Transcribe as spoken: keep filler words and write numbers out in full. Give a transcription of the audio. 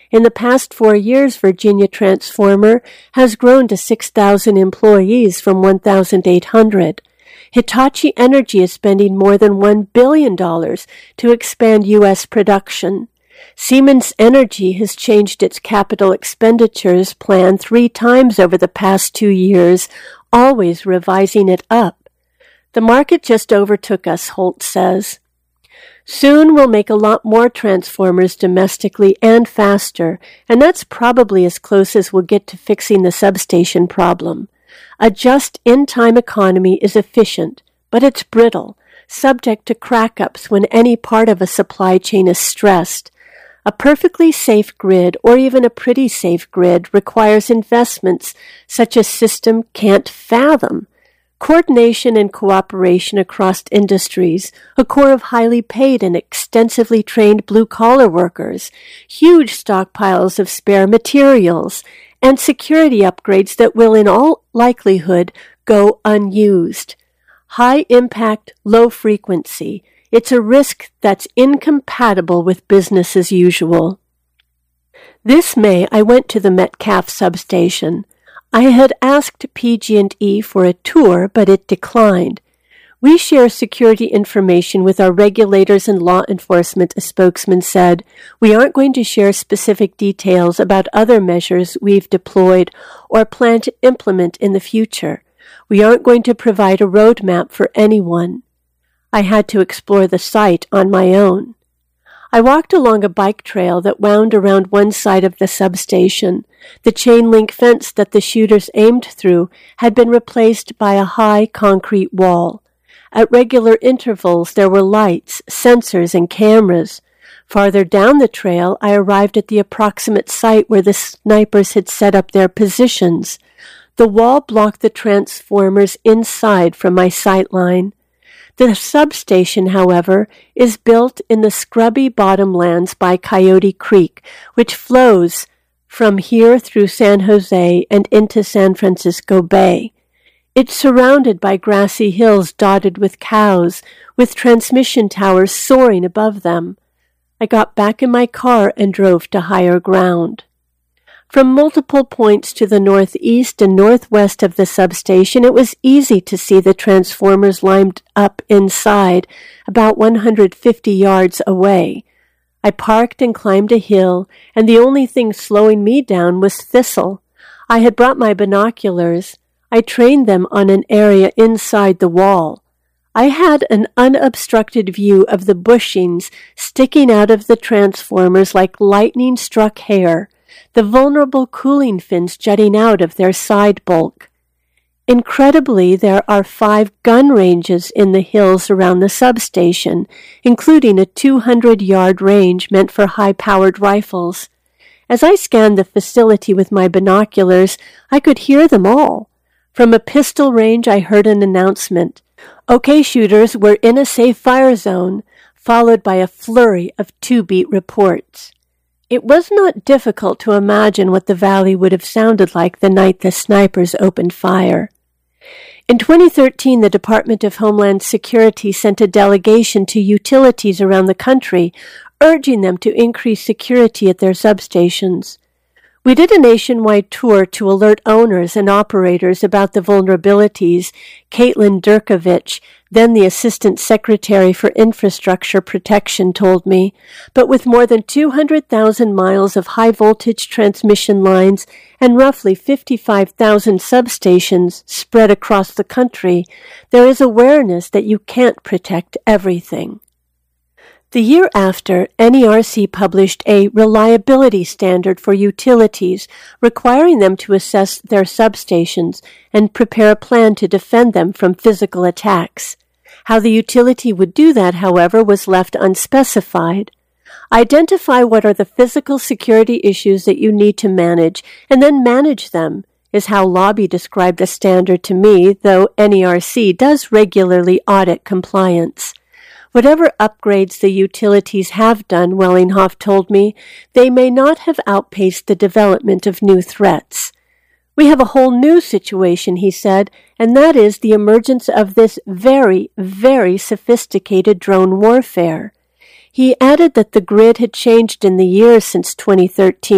In the past four years, Virginia Transformer has grown to six thousand employees from one thousand eight hundred. Hitachi Energy is spending more than one billion dollars to expand U S production. Siemens Energy has changed its capital expenditures plan three times over the past two years, always revising it up. The market just overtook us, Holt says. Soon we'll make a lot more transformers domestically and faster, and that's probably as close as we'll get to fixing the substation problem. A just-in-time economy is efficient, but it's brittle, subject to crack-ups when any part of a supply chain is stressed. A perfectly safe grid, or even a pretty safe grid, requires investments such a system can't fathom. Coordination and cooperation across industries, a corps of highly paid and extensively trained blue-collar workers, huge stockpiles of spare materials, and security upgrades that will in all likelihood go unused. High impact, low frequency. It's a risk that's incompatible with business as usual. This May, I went to the Metcalfe substation. I had asked P G and E for a tour, but it declined. We share security information with our regulators and law enforcement, a spokesman said. We aren't going to share specific details about other measures we've deployed or plan to implement in the future. We aren't going to provide a roadmap for anyone. I had to explore the site on my own. I walked along a bike trail that wound around one side of the substation. The chain-link fence that the shooters aimed through had been replaced by a high concrete wall. At regular intervals there were lights, sensors, and cameras. Farther down the trail, I arrived at the approximate site where the snipers had set up their positions. The wall blocked the transformers inside from my sight line. The substation, however, is built in the scrubby bottomlands by Coyote Creek, which flows from here through San Jose and into San Francisco Bay. It's surrounded by grassy hills dotted with cows, with transmission towers soaring above them. I got back in my car and drove to higher ground. From multiple points to the northeast and northwest of the substation, it was easy to see the transformers lined up inside, about one hundred fifty yards away. I parked and climbed a hill, and the only thing slowing me down was Thistle. I had brought my binoculars. I trained them on an area inside the wall. I had an unobstructed view of the bushings sticking out of the transformers like lightning-struck hair, the vulnerable cooling fins jutting out of their side bulk. Incredibly, there are five gun ranges in the hills around the substation, including a two hundred yard range meant for high-powered rifles. As I scanned the facility with my binoculars, I could hear them all. From a pistol range, I heard an announcement. "Okay, shooters, we're in a safe fire zone," followed by a flurry of two-beat reports. It was not difficult to imagine what the valley would have sounded like the night the snipers opened fire. In twenty thirteen, the Department of Homeland Security sent a delegation to utilities around the country, urging them to increase security at their substations. We did a nationwide tour to alert owners and operators about the vulnerabilities. Caitlin Durkovich, then the Assistant Secretary for Infrastructure Protection, told me. But with more than two hundred thousand miles of high-voltage transmission lines and roughly fifty-five thousand substations spread across the country, there is awareness that you can't protect everything. The year after, N E R C published a reliability standard for utilities, requiring them to assess their substations and prepare a plan to defend them from physical attacks. How the utility would do that, however, was left unspecified. Identify what are the physical security issues that you need to manage, and then manage them, is how Lobby described the standard to me, though N E R C does regularly audit compliance. Whatever upgrades the utilities have done, Wellinghoff told me, they may not have outpaced the development of new threats. We have a whole new situation, he said, and that is the emergence of this very, very sophisticated drone warfare. He added that the grid had changed in the years since twenty thirteen.